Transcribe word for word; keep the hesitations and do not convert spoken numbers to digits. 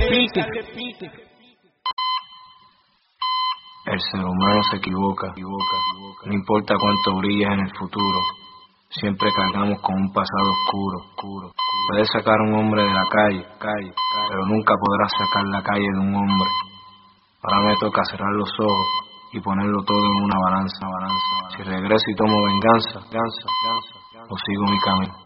El ser humano se equivoca, equivoca, equivoca. No importa cuánto brilles en el futuro, siempre cargamos con un pasado oscuro, oscuro. Puedes sacar a un hombre de la calle, calle, calle, pero nunca podrás sacar la calle de un hombre. Ahora me toca cerrar los ojos y ponerlo todo en una balanza, balanza, balanza. Si regreso y tomo venganza, venganza, venganza, o sigo mi camino.